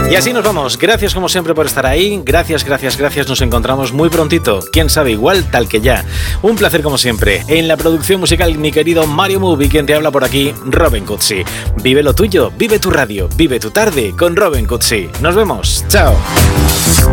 Y así nos vamos. Gracias como siempre por estar ahí. Gracias. Nos encontramos muy prontito. Quién sabe, igual tal que ya. Un placer como siempre. En la producción musical, mi querido Mario Movie, quien te habla por aquí, Robin Cutsi. Vive lo tuyo, vive tu radio, vive tu tarde con Robin Cutsi. Nos vemos. Chao.